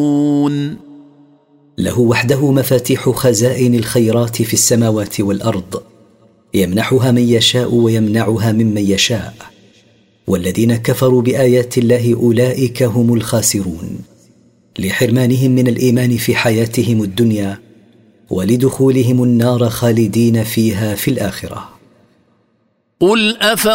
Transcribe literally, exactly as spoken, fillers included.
له وحده مفاتيح خزائن الخيرات في السماوات والأرض، يمنحها من يشاء ويمنعها ممن يشاء، والذين كفروا بآيات الله أولئك هم الخاسرون، لحرمانهم من الإيمان في حياتهم الدنيا ولدخولهم النار خالدين فيها في الآخرة. قل أف